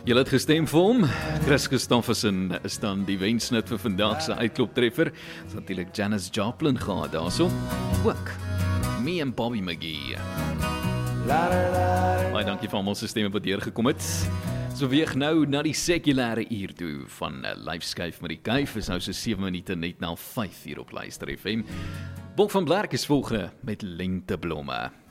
Julle het gestem vir hom. Chris Christofferson is dan die wensnit vir vandag se uitkloptreffer. Dis natuurlik Janis Joplin gehad daarso. Ook Me en Bobby McGee. Baie dankie vir almal se stemme wat deurgekom het. So weeg nou na die sekulêre uur toe van Lyfskyf met die Kuif. Is nou so 7 minute net na 5 uur op Luister FM. Bok van Blerk is volgende met Lenteblomme.